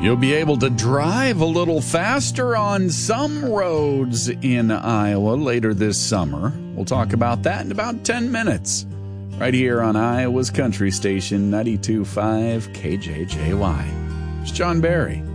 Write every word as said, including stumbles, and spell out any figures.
You'll be able to drive a little faster on some roads in Iowa later this summer. We'll talk about that in about ten minutes. Right here on Iowa's Country Station, ninety-two point five K J J Y. It's John Barry.